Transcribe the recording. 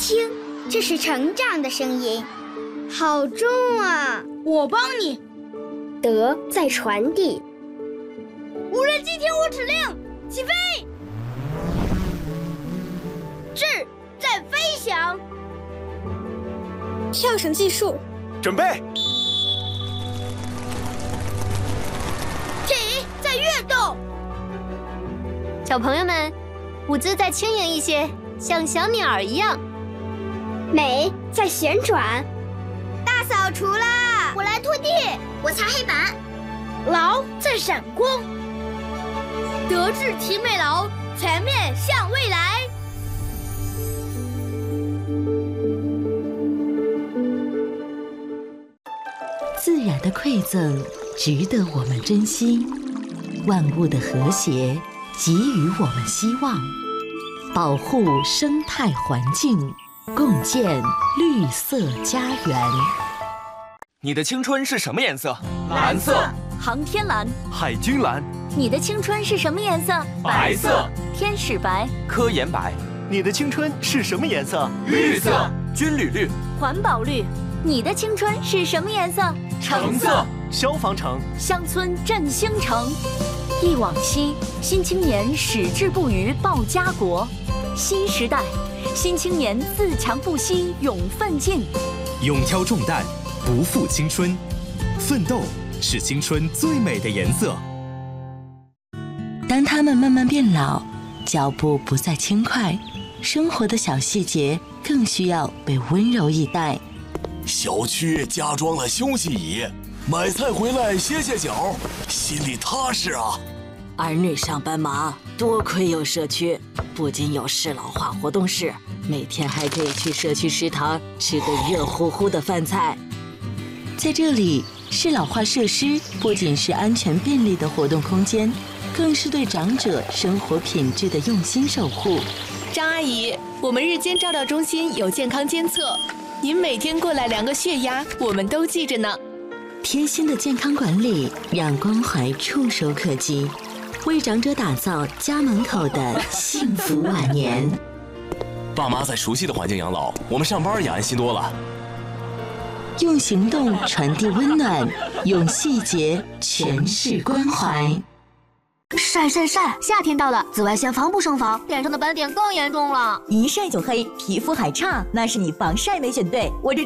听，这是成长的声音，好重啊！ 我帮你。 德在传递。 无人机听我指令，起飞！智在飞翔。 跳绳计数， 准备。 体在跃动。 小朋友们，舞姿再轻盈一些，像小鸟儿一样。 美在旋转。 大扫除啦！ 我来拖地， 我擦黑板。 劳在闪光。德智体美劳，全面向未来。 自然的馈赠值得我们珍惜，万物的和谐给予我们希望，保护生态环境，共建绿色家园。 你的青春是什么颜色？ 蓝色。 航天蓝。 海军蓝。 你的青春是什么颜色？ 白色。 天使白。 科研白。 你的青春是什么颜色？ 绿色。 军旅绿。 环保绿。你的青春是什么颜色？ 橙色。 消防橙。 乡村振兴城。忆往昔，新青年矢志不渝报家国。新时代，新青年自强不息勇奋进。 勇挑重担，不负青春，奋斗是青春最美的颜色。 当他们慢慢变老，脚步不再轻快，生活的小细节更需要被温柔以待。 小区加装了休息椅，买菜回来歇歇脚，心里踏实啊。 儿女上班忙，多亏有社区，不仅有适老化活动室，每天还可以去社区食堂吃个热乎乎的饭菜。 在这里，适老化设施不仅是安全便利的活动空间，更是对长者生活品质的用心守护。 张阿姨，我们日间照料中心有健康监测，您每天过来量个血压，我们都记着呢。 贴心的健康管理，让关怀触手可及，为长者打造家门口的幸福晚年。 爸妈在熟悉的环境养老，我们上班也安心多了。 用行动传递温暖，用细节诠释关怀。 晒晒晒！夏天到了，紫外线防不胜防，脸上的斑点更严重了。 一晒就黑，皮肤还差，那是你防晒没选对。我这